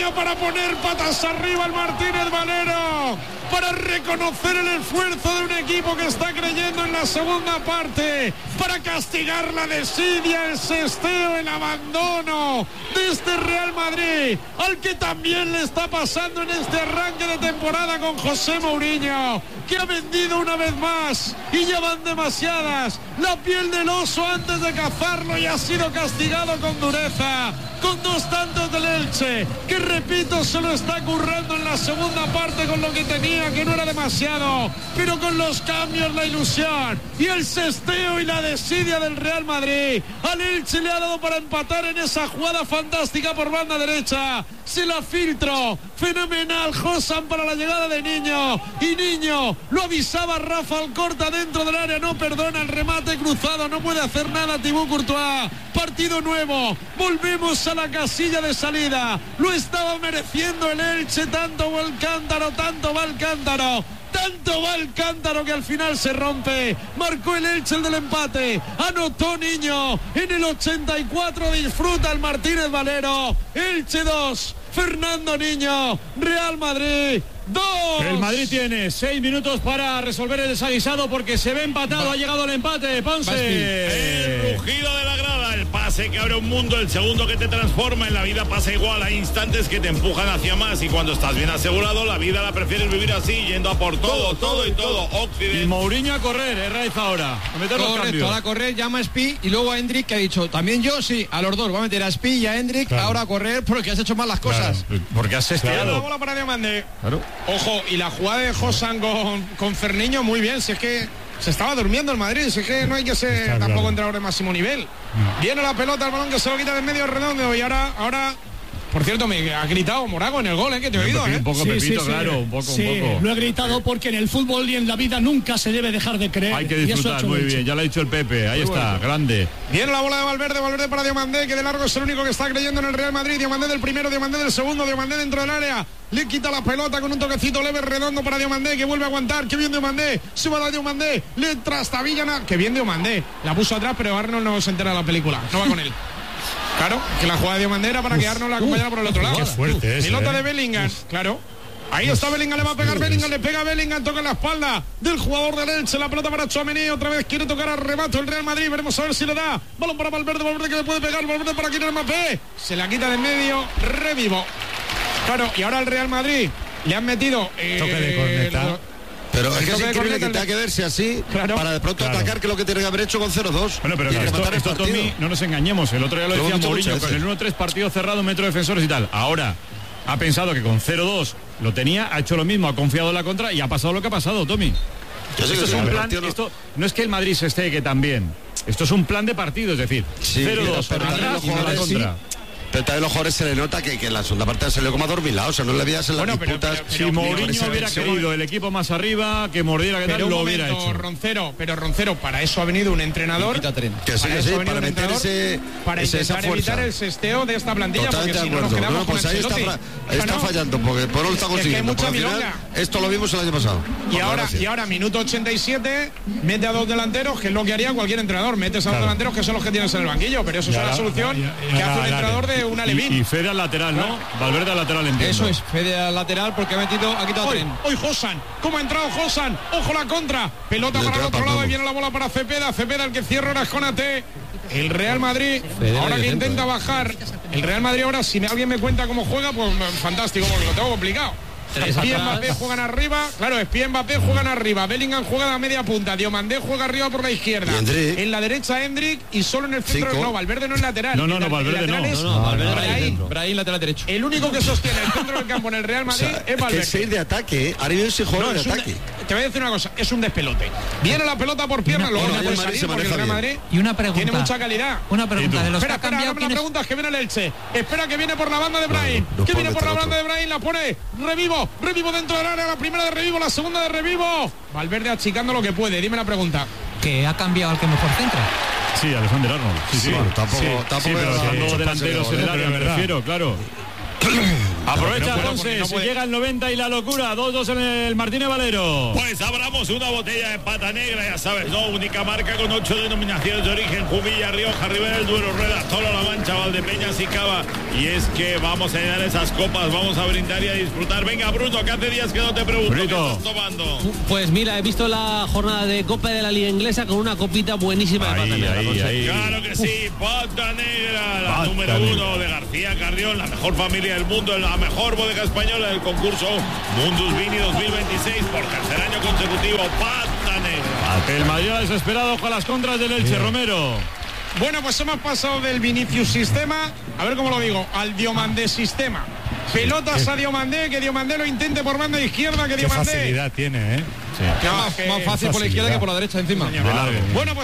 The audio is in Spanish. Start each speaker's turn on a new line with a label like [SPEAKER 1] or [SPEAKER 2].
[SPEAKER 1] Mouriño para poner patas arriba al Martínez Valero, para reconocer el esfuerzo de un equipo que está creyendo en la segunda parte, para castigar la desidia, el sesteo, el abandono de este Real Madrid, al que también le está pasando en este arranque de temporada con José Mouriño, que ha vendido una vez más, y ya van demasiadas, la piel del oso antes de cazarlo, y ha sido castigado con dureza, con 2 tantos del Elche, que repito, se lo está currando en la segunda parte con lo que tenía, que no era demasiado, pero con los cambios, la ilusión y el sesteo y la desidia del Real Madrid. Al Elche le ha dado para empatar en esa jugada fantástica por banda derecha, se la filtró, fenomenal Josan para la llegada de Niño, y Niño lo avisaba Rafa Alcorta dentro del área, no perdona el remate cruzado, no puede hacer nada Thibaut Courtois. Partido nuevo, volvemos a la casilla de salida, lo estaba mereciendo el Elche, tanto va el cántaro, tanto va el cántaro que al final se rompe. Marcó el Elche el del empate, anotó Niño en el 84, disfruta el Martínez Valero. Elche 2, Fernando Niño, Real Madrid 2.
[SPEAKER 2] El Madrid tiene 6 minutos para resolver el desaguisado porque se ve empatado. Ha llegado el empate, Ponce.
[SPEAKER 3] El rugido de la grada, el pase que abre un mundo, el segundo que te transforma. En la vida pasa igual, hay instantes que te empujan hacia más, y cuando estás bien asegurado, la vida la prefieres vivir así, yendo a por todo. Occidente.
[SPEAKER 2] Y Mouriño a correr, Raiz ahora, a meter los cambios.
[SPEAKER 4] Correcto, a correr, llama a Spi y luego a Hendrik, que ha dicho, también yo, sí, a los dos, va a meter a Spi y a Hendrik, claro, ahora a correr porque has hecho mal las cosas.
[SPEAKER 2] Claro, porque has sesteado.
[SPEAKER 1] La bola para Diomandé.
[SPEAKER 2] Claro.
[SPEAKER 1] Ojo, y la jugada de Josan con Ferniño, muy bien, si es que se estaba durmiendo el Madrid, si es que no hay que ser tampoco entrenador de máximo nivel. Viene la pelota, el balón que se lo quita de medio redondo, y ahora por cierto, me ha gritado Morago en el gol, que te he oído,
[SPEAKER 2] Un poco,
[SPEAKER 5] sí,
[SPEAKER 2] Pepito,
[SPEAKER 5] sí,
[SPEAKER 2] claro, un poco.
[SPEAKER 5] Lo he gritado porque en el fútbol y en la vida nunca se debe dejar de creer.
[SPEAKER 2] Hay que disfrutar, muy bien, ya lo ha dicho el Pepe, ahí está, grande.
[SPEAKER 1] Viene la bola de Valverde para Diomandé, que de largo es el único que está creyendo en el Real Madrid. Diomandé del primero, Diomandé del segundo, Diomandé dentro del área, le quita la pelota con un toquecito leve redondo para Diomandé, que vuelve a aguantar, que bien Diomandé, suba a Diomandé, le trastabilla, que bien Diomandé, la puso atrás, pero Arnold no se entera de la película, no va con él. Claro, que la jugada de Diomandé era para que Arnold la acompañara por el otro lado.
[SPEAKER 2] Qué fuerte
[SPEAKER 1] Pelota de Bellingham, claro. Ahí está Bellingham, le va a pegar Bellingham, le pega a Bellingham, toca en la espalda del jugador del Elche, la pelota para Tchouaméni, otra vez quiere tocar al remate el Real Madrid, veremos a ver si le da. Balón para Valverde que le puede pegar, Valverde para Kylian Mbappé, se la quita de en medio, revivo. Claro, y ahora el Real Madrid le han metido
[SPEAKER 2] toque de corneta.
[SPEAKER 6] Pero es que es increíble que tenga que verse así, claro, para de pronto atacar, que es lo que tiene que haber hecho con 0-2.
[SPEAKER 2] Bueno, pero esto Tommy, no nos engañemos, el otro día lo decía Mourinho, con el 1-3 partido cerrado, metro de defensores y tal. Ahora ha pensado que con 0-2 lo tenía, ha hecho lo mismo, ha confiado en la contra y ha pasado lo que ha pasado, Tommy. Esto es un plan, esto no es que el Madrid se esté también, esto es un plan de partido, es decir, 0-2 atrás y la contra.
[SPEAKER 6] Pero también los jugadores se le nota que en la segunda parte salió como adormilado, o sea, no le veías en las disputas.
[SPEAKER 2] Si Mourinho hubiera querido el equipo más arriba, que mordiera, que tal, lo hubiera hecho.
[SPEAKER 1] Roncero, para eso ha venido un entrenador.
[SPEAKER 6] Que sí, para meter
[SPEAKER 1] para intentar evitar el sesteo de esta plantilla.
[SPEAKER 6] Totalmente
[SPEAKER 1] porque
[SPEAKER 6] de acuerdo.
[SPEAKER 1] Si no nos quedamos
[SPEAKER 6] pues ahí está fallando, porque por no lo está consiguiendo.
[SPEAKER 1] Es que hay mucha milonga.
[SPEAKER 6] Esto lo vimos el año pasado.
[SPEAKER 1] Y ahora, minuto 87, mete a 2 delanteros, que es lo que haría cualquier entrenador. Metes a 2 delanteros, que son los que tienes en el banquillo, pero eso es una solución que hace un entrenador de una Levín.
[SPEAKER 2] Y Fede al lateral, ¿no? Valverde al lateral, entiendo.
[SPEAKER 4] Eso es, Fede al lateral porque ha quitado tren.
[SPEAKER 1] Hoy Josan, ¿cómo ha entrado Josan? Ojo la contra, pelota para el otro lado y viene la bola para Cepeda, el que cierra ahora es Konaté. El Real Madrid, ahora que intenta bajar, el Real Madrid ahora, si alguien me cuenta cómo juega, pues fantástico, porque lo tengo complicado. Spi y Mbappé juegan arriba, claro, Spi y Mbappé juegan arriba, Bellingham juega a la media punta, Diomandé juega arriba por la izquierda, en la derecha Hendrik y solo en el centro no, Valverde no es lateral.
[SPEAKER 2] No, Valverde no.
[SPEAKER 4] Valverde Brahim lateral derecho.
[SPEAKER 1] El único que sostiene el centro del campo en el Real Madrid es Valverde.
[SPEAKER 6] Es que de ataque, ahora viene ese jugador de ataque.
[SPEAKER 1] Te voy a decir una cosa, es un despelote. Viene la pelota por pierna, luego no puede salir porque el Real Madrid
[SPEAKER 7] y una pregunta,
[SPEAKER 1] tiene mucha calidad.
[SPEAKER 7] Una pregunta de los que ha cambiado.
[SPEAKER 1] Espera, pregunta, que viene el Elche. Espera, que viene por la banda de Brahim. Que viene por la banda de Brahim, la pone Revivo dentro del área, la primera de Revivo, la segunda de Revivo. Valverde achicando lo que puede, dime la pregunta.
[SPEAKER 7] Que ha cambiado al que mejor centra.
[SPEAKER 2] Sí, Alexander Arnold.
[SPEAKER 6] Sí, tampoco
[SPEAKER 2] pero delanteros en el área, me refiero, claro. Aprovecha Ponce, si llega el 90 y la locura, 2-2 en el Martínez Valero.
[SPEAKER 3] Pues abramos una botella de pata negra, ya sabes, ¿no? Única marca con 8 denominaciones de origen: Jumilla, Rioja, Ribera del Duero, Rueda, Tolo, La Mancha, Valdepeñas y Cava. Y es que vamos a llenar esas copas, vamos a brindar y a disfrutar. Venga, Bruno, que hace días que no te pregunto, ¿qué estás tomando?
[SPEAKER 8] Pues mira, he visto la jornada de Copa de la Liga Inglesa con una copita buenísima de pata negra.
[SPEAKER 3] Claro que sí, pata negra, la número 1 de García Carrión, la mejor familia del mundo, la mejor bodega española del concurso Mundus Vini 2026 por tercer año consecutivo. Pata negra.
[SPEAKER 2] El Madrid desesperado con las contras del Elche. Romero.
[SPEAKER 1] Bueno, pues hemos pasado del Vinicius sistema, a ver cómo lo digo, al Diomandé sistema. Pelotas a Diomandé, que Diomandé lo intente por banda izquierda, que Diomandé.
[SPEAKER 2] Qué facilidad tiene,
[SPEAKER 4] Más fácil por la izquierda que por la derecha encima.
[SPEAKER 1] Bueno, pues